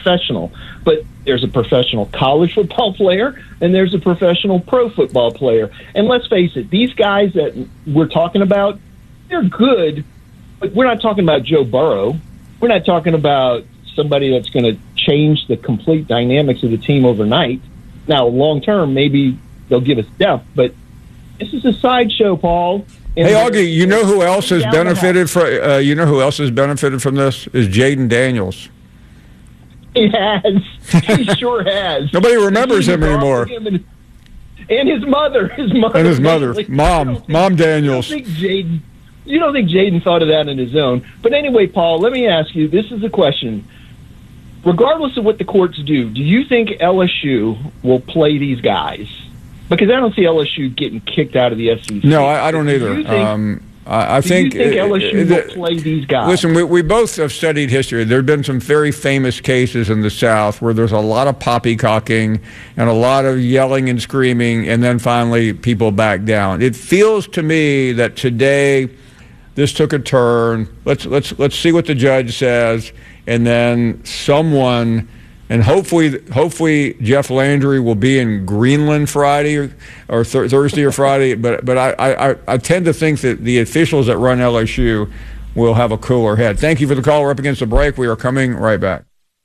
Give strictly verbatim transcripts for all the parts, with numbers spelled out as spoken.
professional. But there's a professional college football player, and there's a professional pro football player. And let's face it, these guys that we're talking about, they're good, but we're not talking about Joe Burrow. We're not talking about somebody that's going to change the complete dynamics of the team overnight. Now, long term, maybe they'll give us depth, but this is a sideshow, Paul. And hey, Augie, you know who else has benefited from? Uh, you know who else has benefited from this? Is Jaden Daniels. He has. He sure has. Nobody remembers him anymore. Him and, and his mother, his mother, and his mother, mom, think, mom Daniels. You don't think Jaden? You don't think Jaden thought of that on his own? But anyway, Paul, let me ask you. This is a question. Regardless of what the courts do, do you think L S U will play these guys? Because I don't see L S U getting kicked out of the S E C. No, I, I don't either. Do you think, um, I, I do think, you think L S U uh, will play these guys? Listen, we, we both have studied history. There have been some very famous cases in the South where there's a lot of poppycocking and a lot of yelling and screaming, and then finally people back down. It feels to me that today this took a turn. Let's let's let's see what the judge says, and then someone. And hopefully, hopefully Jeff Landry will be in Greenland Friday or, or th- Thursday or Friday. But but I, I, I tend to think that the officials that run L S U will have a cooler head. Thank you for the call. We're up against the break. We are coming right back.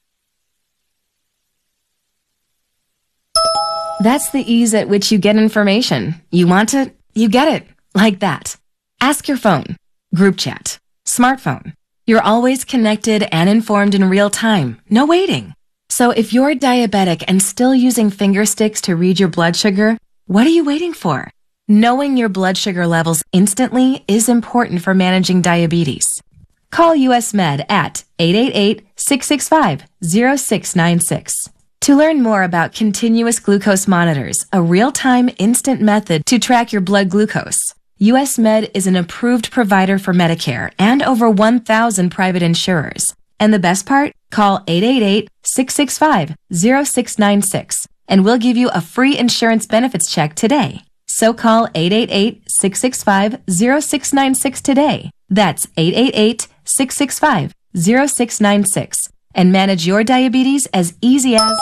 That's the ease at which you get information. You want it, you get it. Like that. Ask your phone. Group chat. Smartphone. You're always connected and informed in real time. No waiting. So if you're diabetic and still using finger sticks to read your blood sugar, what are you waiting for? Knowing your blood sugar levels instantly is important for managing diabetes. Call U S Med at eight eight eight, six six five, zero six nine six. To learn more about continuous glucose monitors, a real-time instant method to track your blood glucose, U S Med is an approved provider for Medicare and over one thousand private insurers. And the best part? Call eight eight eight, six six five, zero six nine six and we'll give you a free insurance benefits check today. So call eight eight eight, six six five, zero six nine six today. That's eight eight eight, six six five, zero six nine six and manage your diabetes as easy as...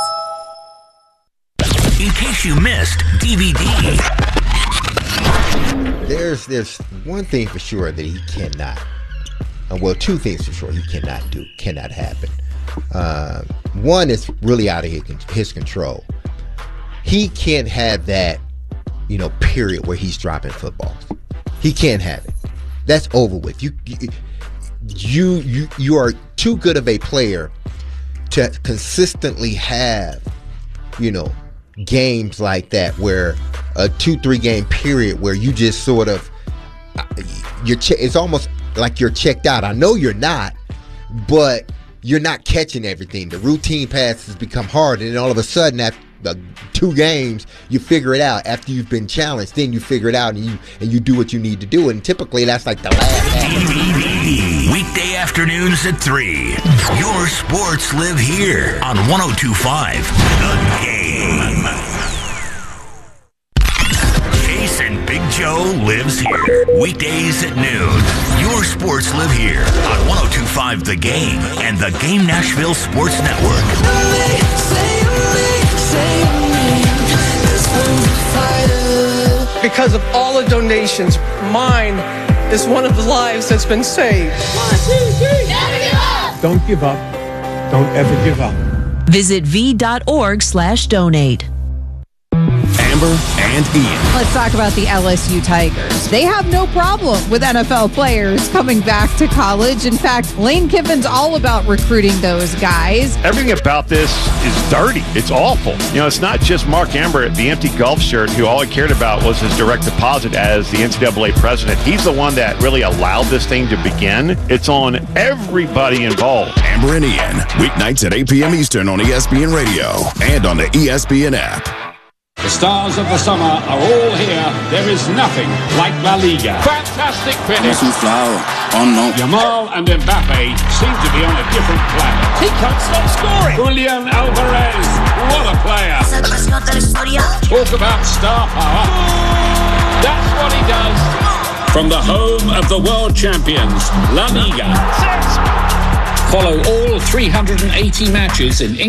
In case you missed D V D. There's, there's one thing for sure that he cannot... Uh, well, two things for sure he cannot do, cannot happen. Uh, one is really out of his, his control. He can't have that, you know, period where he's dropping footballs. He can't have it. That's over with. You, you, you, you are too good of a player to consistently have, you know, games like that where a two, three game period where you just sort of, you're. It's almost like you're checked out. I know you're not, but you're not catching everything. The routine passes become hard, and then all of a sudden, after uh, two games, you figure it out. After you've been challenged, then you figure it out, and you and you do what you need to do. And typically, that's like the last half. Weekday afternoons at three. Your sports live here on one oh two point five The Game. And Big Joe lives here. Weekdays at noon. Your sports live here on one oh two point five The Game and the Game Nashville Sports Network. Because of all the donations, mine is one of the lives that's been saved. One, two, three. Never give up. Don't give up. Don't ever give up. Visit v.org slash donate. Amber and Ian. Let's talk about the L S U Tigers. They have no problem with N F L players coming back to college. In fact, Lane Kiffin's all about recruiting those guys. Everything about this is dirty. It's awful. You know, it's not just Mark Amber, the empty golf shirt, who all he cared about was his direct deposit as the N C double A president. He's the one that really allowed this thing to begin. It's on everybody involved. Amber and Ian, weeknights at eight p.m. Eastern on E S P N Radio and on the E S P N app. The stars of the summer are all here. There is nothing like La Liga. Fantastic finish. Oh no. Yamal and Mbappe seem to be on a different planet. He can't stop scoring. Julian Alvarez, what a player. Talk about star power. That's what he does. From the home of the world champions, La Liga. Follow all three hundred eighty matches in